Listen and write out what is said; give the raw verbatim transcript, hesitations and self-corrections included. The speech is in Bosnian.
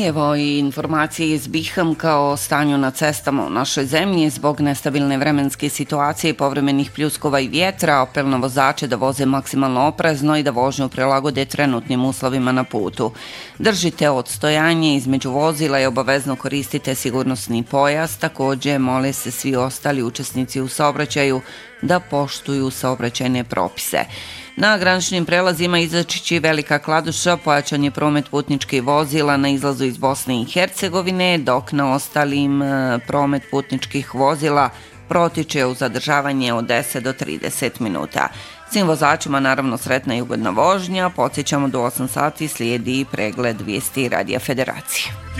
Evo i informacije iz Bihamka o stanju na cestama u našoj zemlji. Zbog nestabilne vremenske situacije, povremenih pljuskova i vjetra, apel na vozače da voze maksimalno oprezno i da vožnju prilagode trenutnim uslovima na putu. Držite odstojanje između vozila i obavezno koristite sigurnosni pojas. Također mole se svi ostali učesnici u saobraćaju da poštuju saobraćajne propise. Na graničnim prelazima Izačići, Velika Kladuša pojačan je promet putničkih vozila na izlazu iz Bosne i Hercegovine, dok na ostalim promet putničkih vozila protiče u zadržavanje od deset do trideset minuta. Svim vozačima naravno sretna i ugodna vožnja. Podsjećamo, do osam sati slijedi pregled vijesti Radija Federacije.